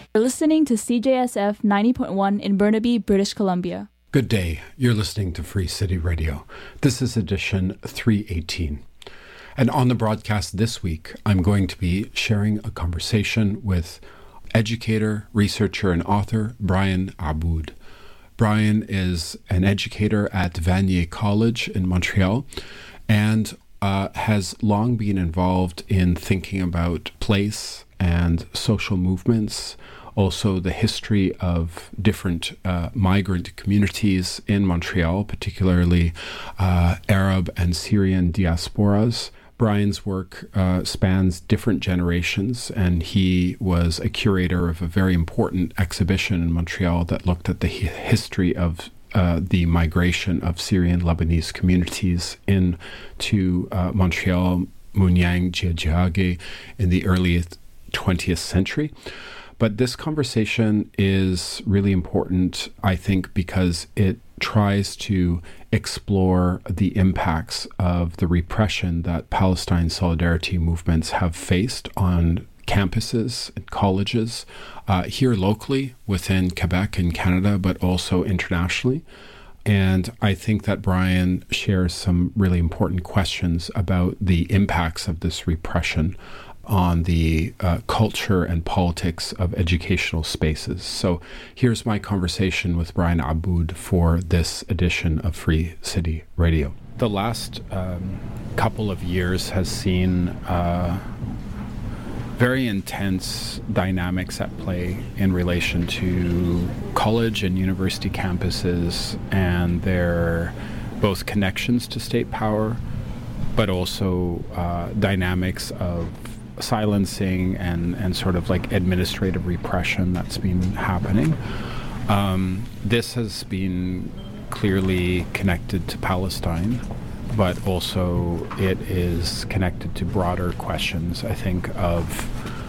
You're listening to CJSF 90.1 in Burnaby, British Columbia. Good day. You're listening to Free City Radio. This is edition 318. And on the broadcast this week, I'm going to be sharing a conversation with educator, researcher, and author Brian Aboud. Brian is an educator at Vanier College in Montreal and has long been involved in thinking about place and social movements, also the history of different migrant communities in Montreal, particularly Arab and Syrian diasporas. Brian's work spans different generations, and he was a curator of a very important exhibition in Montreal that looked at the history of the migration of Syrian Lebanese communities into Montreal, Munyang, Jiajiage in the early 20th century. But this conversation is really important, I think, because it tries to explore the impacts of the repression that Palestine solidarity movements have faced on campuses and colleges here locally within Quebec and Canada, but also internationally. And I think that Brian shares some really important questions about the impacts of this repression on the culture and politics of educational spaces. So here's my conversation with Brian Aboud for this edition of Free City Radio. The last couple of years has seen very intense dynamics at play in relation to college and university campuses and their both connections to state power, but also dynamics of silencing and sort of like administrative repression that's been happening. This has been clearly connected to Palestine, but also it is connected to broader questions, I think, of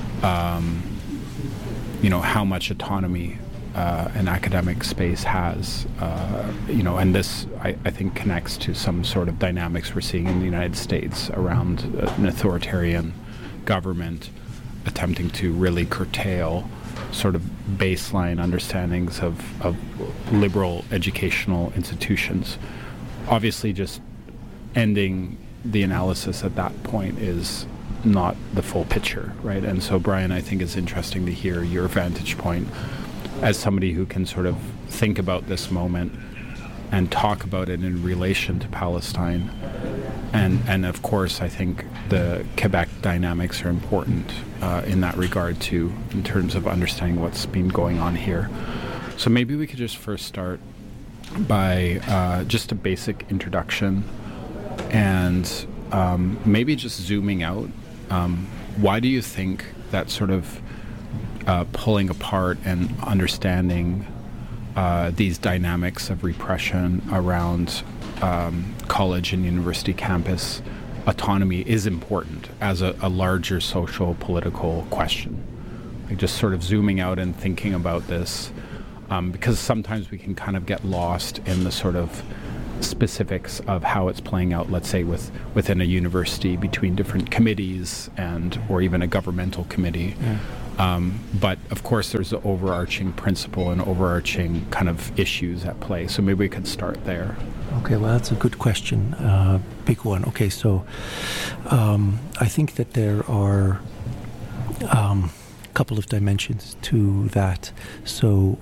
how much autonomy an academic space has, and this I think connects to some sort of dynamics we're seeing in the United States around an authoritarian government attempting to really curtail sort of baseline understandings of liberal educational institutions. Obviously, just ending the analysis at that point is not the full picture, right? And so, Brian, I think it's interesting to hear your vantage point as somebody who can sort of think about this moment and talk about it in relation to Palestine. And of course, I think the Quebec dynamics are important in that regard too, in terms of understanding what's been going on here. So maybe we could just first start by just a basic introduction and maybe just zooming out. Why do you think that sort of pulling apart and understanding these dynamics of repression around college and university campus autonomy is important as a larger social political question? Like just sort of zooming out and thinking about this, because sometimes we can kind of get lost in the sort of specifics of how it's playing out, let's say within a university between different committees or even a governmental committee. Yeah. But of course there's the overarching principle and overarching kind of issues at play. So maybe we could start there. Okay, well, that's a good question. Big one. Okay, so I think that there are a couple of dimensions to that. So,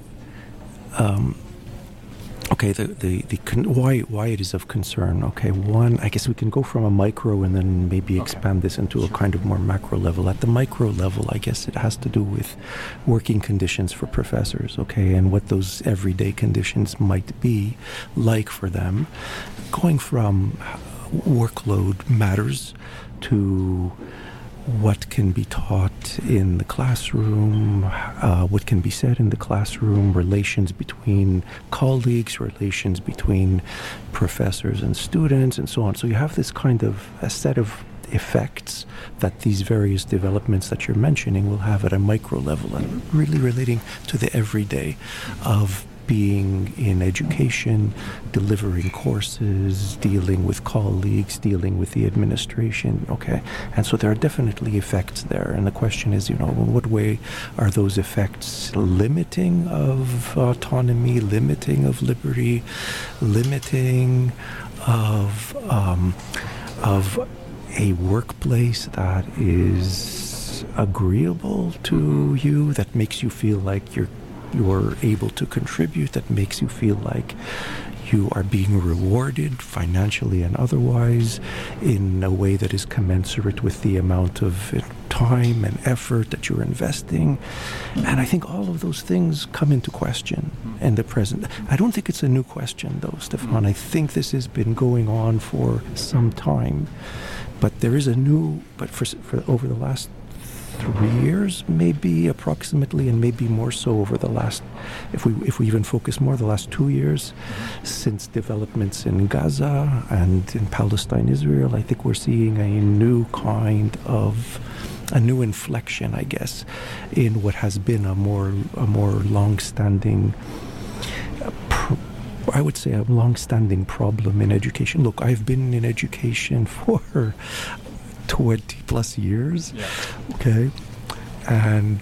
okay, why it is of concern. Okay, one, I guess we can go from a micro and then maybe expand this into a kind of more macro level. At the micro level, I guess it has to do with working conditions for professors, okay, and what those everyday conditions might be like for them. Going from workload matters to what can be taught in the classroom, what can be said in the classroom, relations between colleagues, relations between professors and students, and so on. So you have this kind of a set of effects that these various developments that you're mentioning will have at a micro level and really relating to the everyday of being in education, delivering courses, dealing with colleagues, dealing with the administration, okay? And so there are definitely effects there. And the question is, in what way are those effects limiting of autonomy, limiting of liberty, limiting of a workplace that is agreeable to you, that makes you feel like you're able to contribute, that makes you feel like you are being rewarded financially and otherwise in a way that is commensurate with the amount of time and effort that you're investing. And I think all of those things come into question in the present. I don't think it's a new question, though, Stefan. I think this has been going on for some time. But there is for over the last 3 years, maybe approximately, and maybe more so over the last, if we even focus more, the last 2 years, since developments in Gaza and in Palestine, Israel, I think we're seeing a new inflection, I guess, in what has been a more long-standing, I would say, a long-standing problem in education. Look, I've been in education for 20 plus years, okay, and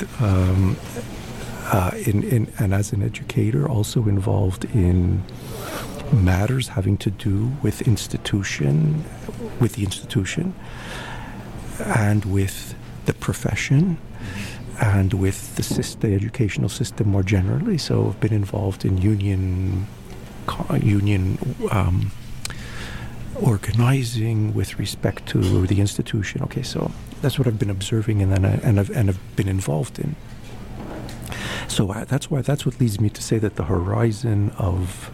and as an educator, also involved in matters having to do with the institution, and with the profession, and with the educational system more generally. So I've been involved in union organizing with respect to the institution. Okay, so that's what I've been observing, and I've been involved in. So that's what leads me to say that the horizon of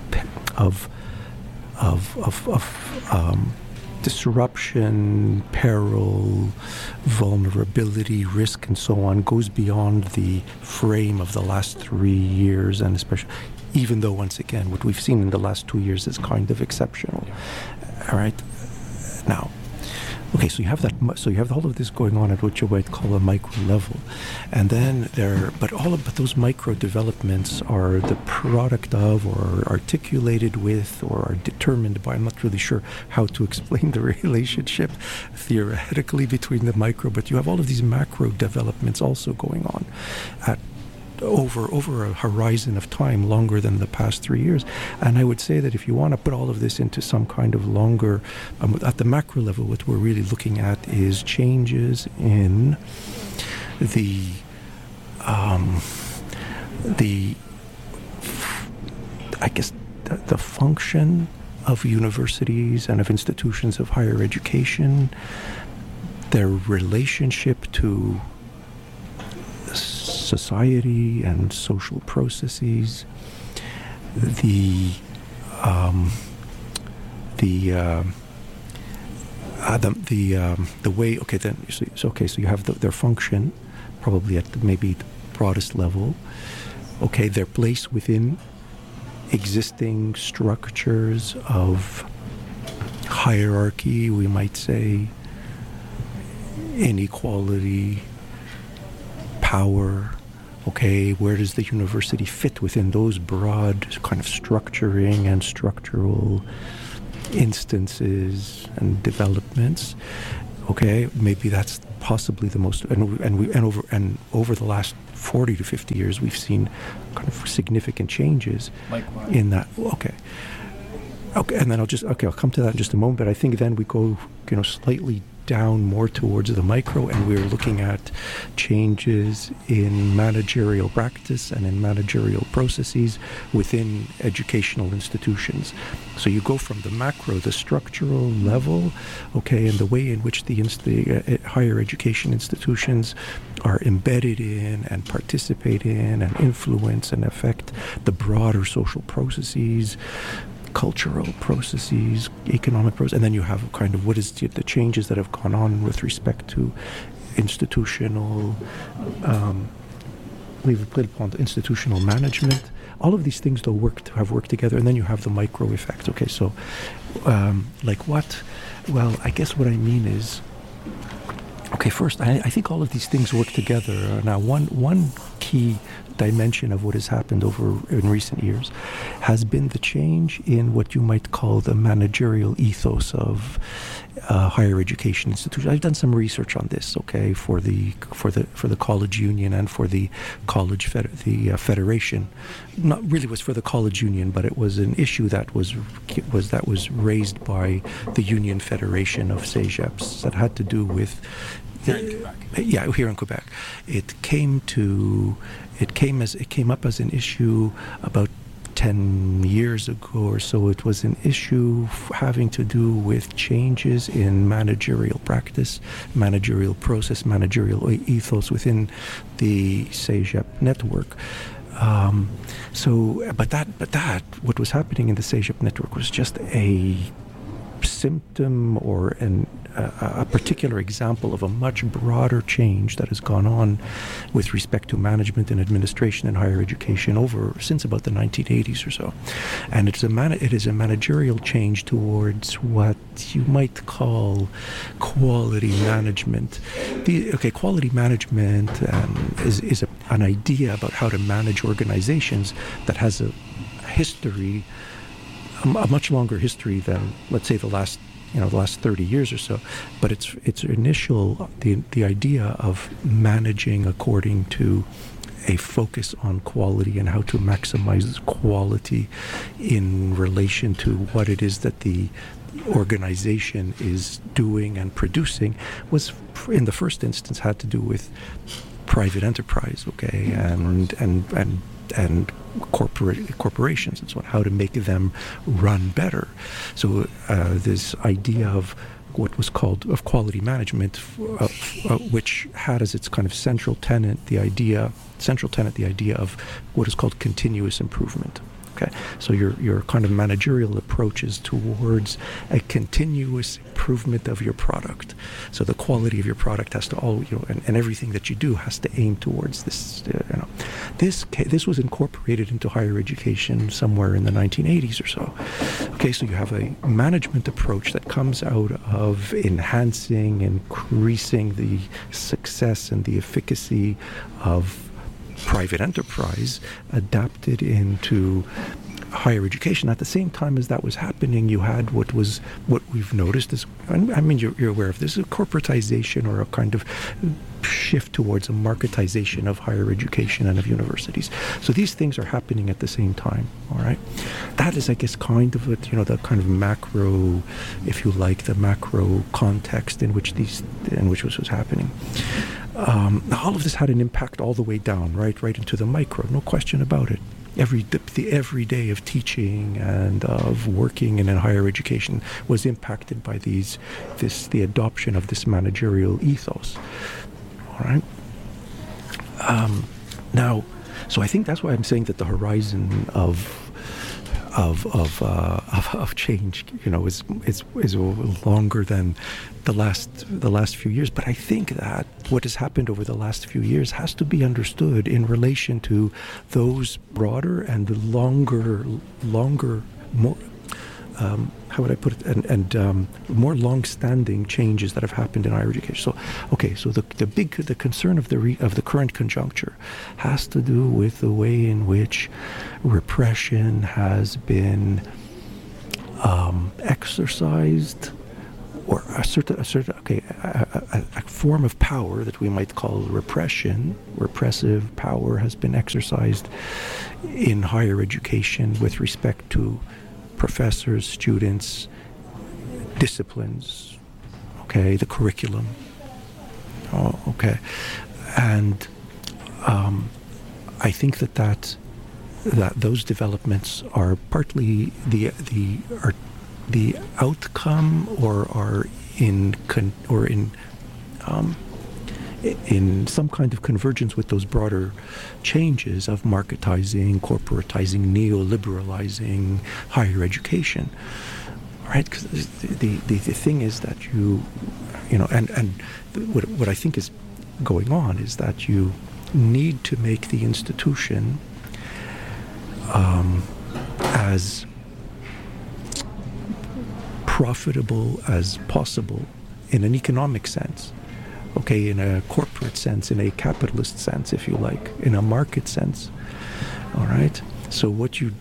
disruption, peril, vulnerability, risk, and so on goes beyond the frame of the last 3 years, and especially, even though, once again, what we've seen in the last 2 years is kind of exceptional. All right. Now, okay, so you have that. So you have all of this going on at what you might call a micro level, and then but those micro developments are the product of, or articulated with, or are determined by. I'm not really sure how to explain the relationship theoretically between the micro, but you have all of these macro developments also going on at over a horizon of time longer than the past 3 years. And I would say that if you want to put all of this into some kind of longer, at the macro level, what we're really looking at is changes in the function of universities and of institutions of higher education, their relationship to society and social processes, the way. Okay, then so you have their function, probably at maybe the broadest level. Okay, their place within existing structures of hierarchy, we might say, inequality, power. Okay, where does the university fit within those broad kind of structuring and structural instances and developments? Okay, maybe that's possibly the most, and over the last 40 to 50 years, we've seen kind of significant changes in that. Okay, and then I'll come to that in just a moment. But I think then we go, slightly down more towards the micro, and we're looking at changes in managerial practice and in managerial processes within educational institutions. So you go from the macro, the structural level, okay, and the way in which the higher education institutions are embedded in and participate in and influence and affect the broader social processes, cultural processes, economic processes, and then you have kind of what is the changes that have gone on with respect to institutional, institutional management. All of these things, though, have worked together, and then you have the micro effect. Okay, so like what? Well, I guess what I mean is, okay, first, I think all of these things work together. Now, one key dimension of what has happened in recent years has been the change in what you might call the managerial ethos of higher education institutions. I've done some research on this, okay, for the college union and for the college federation. Not really was for the college union, but it was an issue that was raised by the Union Federation of CEGEPs that had to do with here in Quebec. It came up as an issue about 10 years ago or so. It was an issue having to do with changes in managerial practice, managerial process, managerial ethos within the CEGEP network. But what was happening in the CEGEP network was just a symptom or a particular example of a much broader change that has gone on with respect to management and administration in higher education since about the 1980s or so. And it is a managerial change towards what you might call quality management. Quality management is an idea about how to manage organizations that has a history, a much longer history than, let's say, the last 30 years or so. But its initial, the idea of managing according to a focus on quality and how to maximize quality in relation to what it is that the organization is doing and producing was, in the first instance, had to do with private enterprise, okay, and corporations and so on, how to make them run better. So this idea of what was called of quality management, which had as its kind of central tenet the idea of what is called continuous improvement. Okay, so your kind of managerial approach is towards a continuous improvement of your product. So the quality of your product has to and everything that you do has to aim towards this. This was incorporated into higher education somewhere in the 1980s or so. Okay, so you have a management approach that comes out of enhancing, increasing the success and the efficacy of private enterprise adapted into higher education. At the same time as that was happening, you had what we've noticed is, I mean, you're aware of this, a corporatization or a kind of shift towards a marketization of higher education and of universities. So these things are happening at the same time, all right? That is, I guess, kind of the kind of macro, if you like, the macro context in which this was happening. All of this had an impact all the way down, right into the micro, no question about it. Every day of teaching and of working in higher education was impacted by the adoption of this managerial ethos. All right. Now, so I think that's why I'm saying that the horizon of change, is longer than the last few years. But I think that what has happened over the last few years has to be understood in relation to those broader and the longer, more. How would I put it? And more long-standing changes that have happened in higher education. So the concern of the current conjuncture has to do with the way in which repression has been exercised, or a form of power that we might call repressive power has been exercised in higher education with respect to professors, students, disciplines, okay, the curriculum, and I think that those developments are partly the outcome, or are in some kind of convergence with those broader changes of marketizing, corporatizing, neoliberalizing higher education. All right, because the thing is that what I think is going on is that you need to make the institution as profitable as possible in an economic sense. okay, in a corporate sense, in a capitalist sense, if you like, in a market sense. All right. So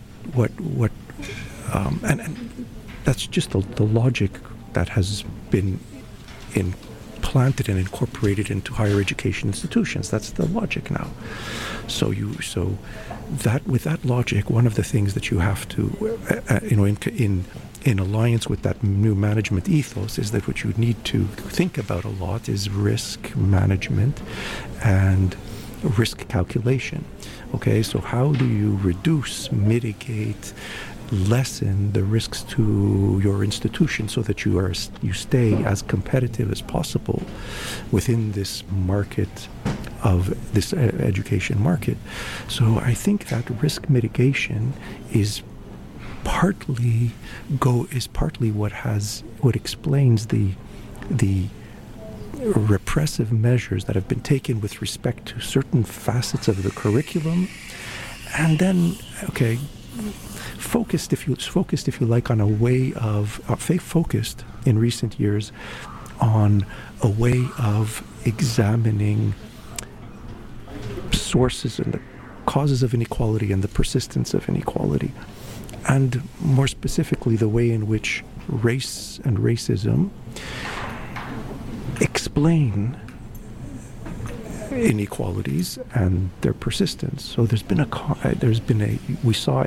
and that's just the logic that has been implanted and incorporated into higher education institutions. That's the logic now. So with that logic, one of the things that you have to, in alliance with that new management ethos, is that what you need to think about a lot is risk management and risk calculation. Okay, so how do you reduce, mitigate, lessen the risks to your institution so that you stay as competitive as possible within this market of this education market? So I think that risk mitigation is partly what explains the repressive measures that have been taken with respect to certain facets of the curriculum, and then focused if you like on a way of focused in recent years on a way of examining sources and the causes of inequality and the persistence of inequality, and more specifically the way in which race and racism explain inequalities and their persistence. So we saw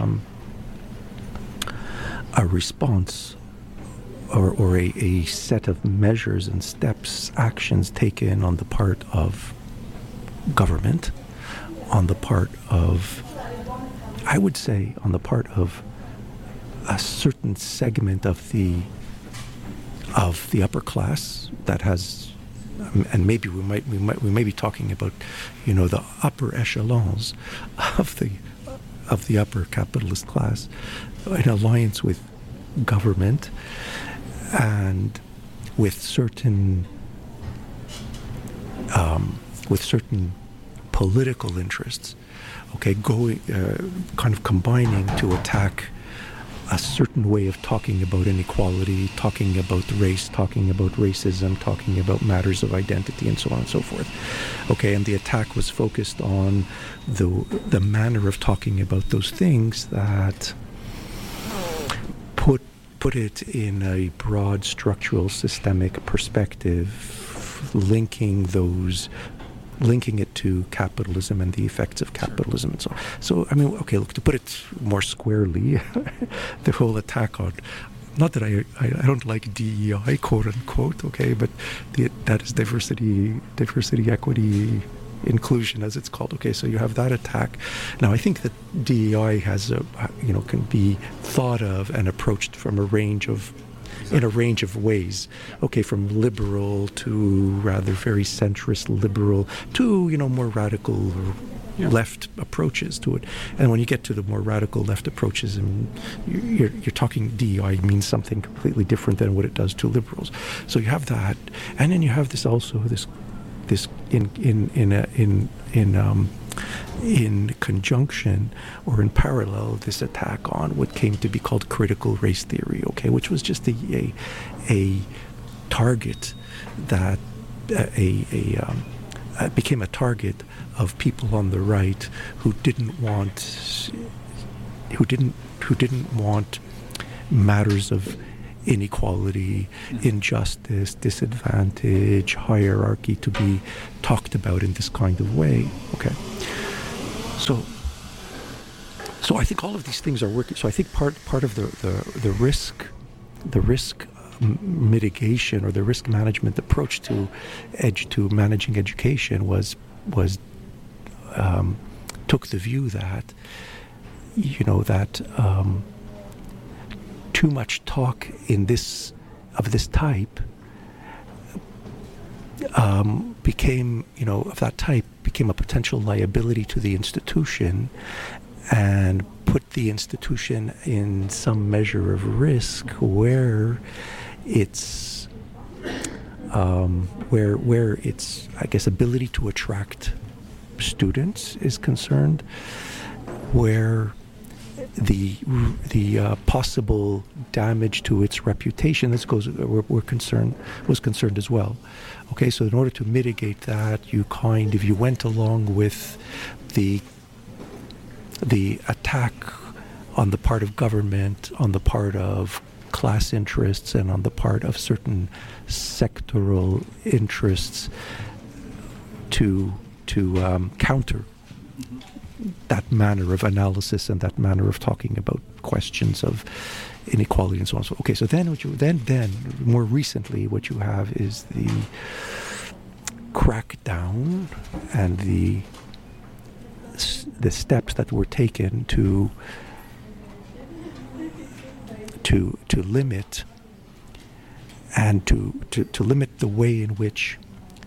a response or a set of measures and steps, actions taken on the part of government, on the part of, I would say, on the part of a certain segment of the upper class that has, and maybe we may be talking about, the upper echelons of the upper capitalist class, in alliance with government and with certain political interests, kind of combining to attack a certain way of talking about inequality, talking about race, talking about racism, talking about matters of identity, and so on and so forth. And the attack was focused on the manner of talking about those things that put it in a broad structural systemic perspective, linking it to capitalism and the effects of capitalism and so on. So, to put it more squarely, the whole attack on, not that I don't like DEI, quote unquote, but that is diversity, equity, inclusion, as it's called. So you have that attack. Now, I think that DEI has can be thought of and approached from in a range of ways. From liberal to rather very centrist liberal to, more radical or left approaches to it. And when you get to the more radical left approaches, and you're talking DEI means something completely different than what it does to liberals. So you have that, and then you have this in conjunction or in parallel, this attack on what came to be called critical race theory, which was just a target that became a target of people on the right who didn't want matters of inequality, injustice, disadvantage, hierarchy to be talked about in this kind of way. So I think all of these things are working. So I think part of the risk mitigation or the risk management approach to managing education was took the view that too much talk of this type became a potential liability to the institution, and put the institution in some measure of risk where its I guess ability to attract students is concerned, where the possible damage to its reputation. This was concerned as well. Okay, so in order to mitigate that, you went along with the attack on the part of government, on the part of class interests, and on the part of certain sectoral interests to counter that manner of analysis and that manner of talking about questions of inequality and so on. So, okay, so then more recently, what you have is the crackdown and the steps that were taken to limit and to limit the way in which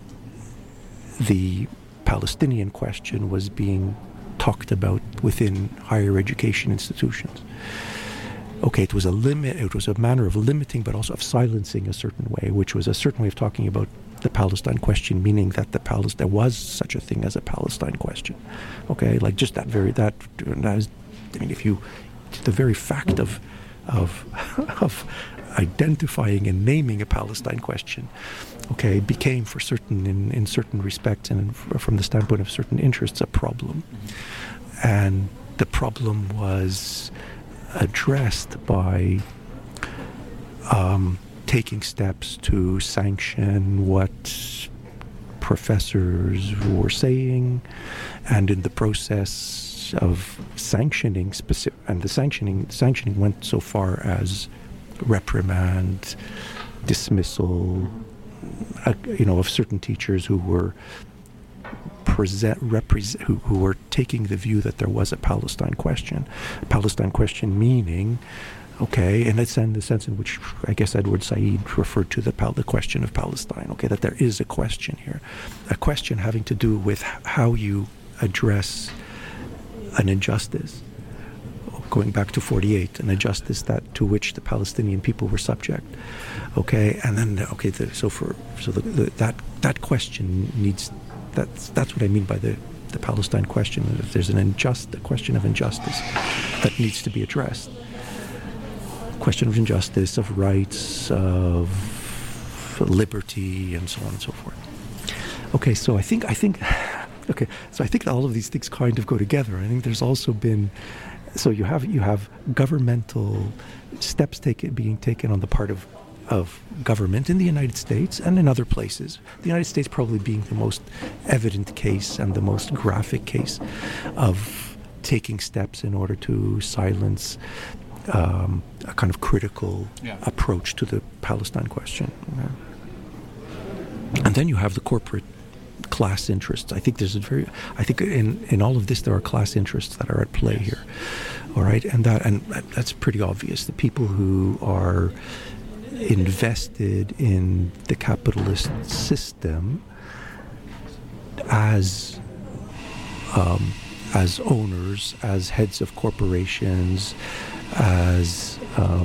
the Palestinian question was being talked about within higher education institutions. Okay, it was a manner of limiting, but also of silencing a certain way, which was a certain way of talking about the Palestine question, meaning that there was such a thing as a Palestine question. Okay, like just the very fact of identifying and naming a Palestine question, okay, became for certain in certain respects and from the standpoint of certain interests a problem. And the problem was addressed by taking steps to sanction what professors were saying, and in the process of sanctioning and the sanctioning went so far as reprimand, dismissal, of certain teachers who were who were taking the view that there was a Palestine question. Palestine question meaning, okay, and it's in the sense in which I guess Edward Said referred to the question of Palestine. Okay, that there is a question here, a question having to do with how you address an injustice. Going back to 48, an injustice to which the Palestinian people were subject. Okay, and then that question needs. That's what I mean by the Palestine question. If there's a question of injustice that needs to be addressed, question of injustice, of rights, of liberty, and so on and so forth. Okay, so I think that all of these things kind of go together. I think there's also been. So you have governmental steps being taken on the part of government in the United States and in other places. The United States probably being the most evident case and the most graphic case of taking steps in order to silence a kind of critical approach to the Palestine question. And then you have the corporate class interests. I think in all of this there are class interests that are at play here. All right, and that's pretty obvious. The people who are invested in the capitalist system as owners, as heads of corporations, as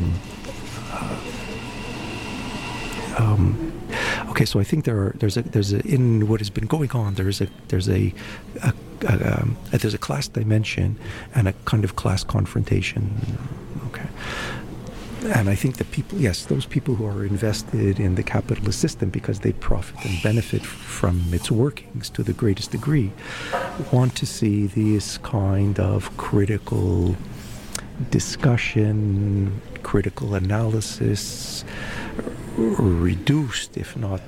okay, so I think there's in what has been going on, there's a class dimension and a kind of class confrontation. Okay, and I think that those people who are invested in the capitalist system because they profit and benefit from its workings to the greatest degree, want to see this kind of critical discussion, critical analysis reduced, if not,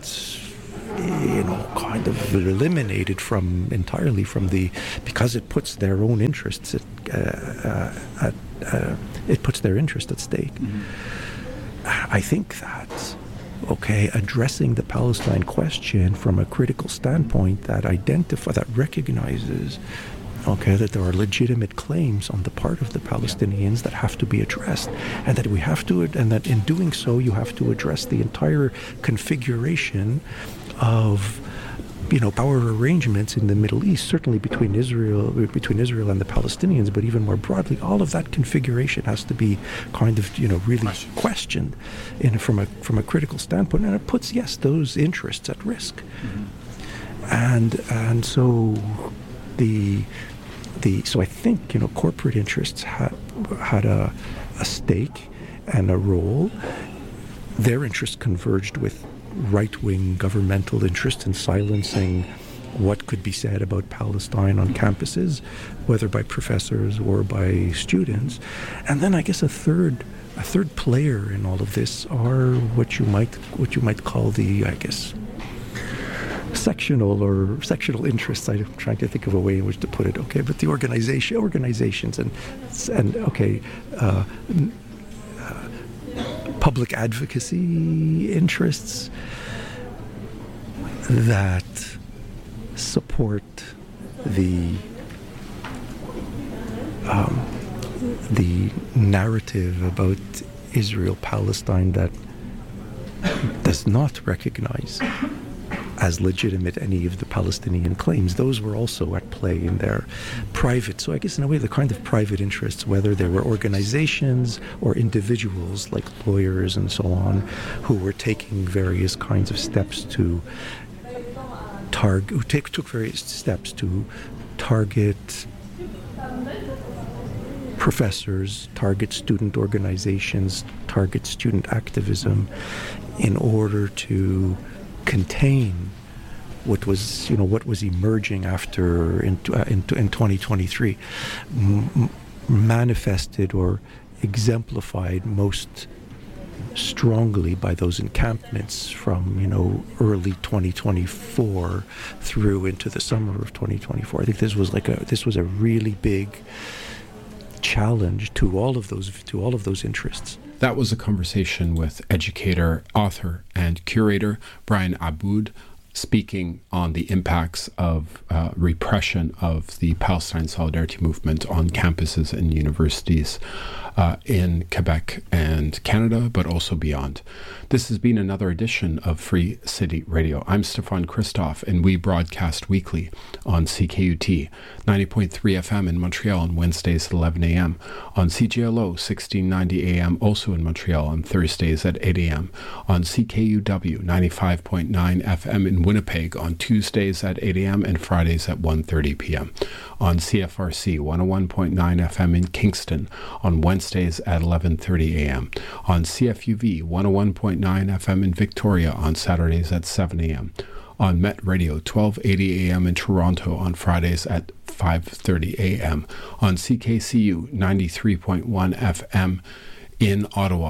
kind of eliminated entirely from because it puts their own interests it puts their interest at stake. Mm-hmm. I think that, addressing the Palestine question from a critical standpoint that recognizes, that there are legitimate claims on the part of the Palestinians that have to be addressed, and that in doing so you have to address the entire configuration of power arrangements in the Middle East, certainly between Israel and the Palestinians, but even more broadly, all of that configuration has to be kind of really questioned from a critical standpoint, and it puts those interests at risk. Mm-hmm. And so the So I think, corporate interests had a stake and a role. Their interests converged with right-wing governmental interests in silencing what could be said about Palestine on campuses, whether by professors or by students. And then I guess a third player in all of this are what you might call the, I guess, sectional interests. I'm trying to think of a way in which to put it. Okay, but the organizations and public advocacy interests that support the narrative about Israel-Palestine that does not recognize as legitimate any of the Palestinian claims. Those were also at play in their private, so I guess in a way the kind of private interests, whether they were organizations or individuals like lawyers and so on, who were taking various kinds of steps to took various steps to target professors, target student organizations, target student activism in order to contain what was emerging after in 2023, manifested or exemplified most strongly by those encampments from early 2024 through into the summer of 2024. I think this was a really big challenge to all of those interests. That was a conversation with educator, author, and curator Brian Aboud, speaking on the impacts of repression of the Palestine Solidarity Movement on campuses and universities in Quebec and Canada, but also beyond. This has been another edition of Free City Radio. I'm Stefan Christoff, and we broadcast weekly on CKUT 90.3 FM in Montreal on Wednesdays at 11 a.m., on CJLO 1690 a.m. also in Montreal on Thursdays at 8 a.m., on CKUW 95.9 FM in Winnipeg on Tuesdays at 8 a.m. and Fridays at 1:30 p.m., on CFRC 101.9 FM in Kingston on Wednesdays at 11:30 a.m., on CFUV 101.9 FM in Victoria on Saturdays at 7 a.m., on Met Radio 1280 a.m. in Toronto on Fridays at 5:30 a.m., on CKCU 93.1 FM in Ottawa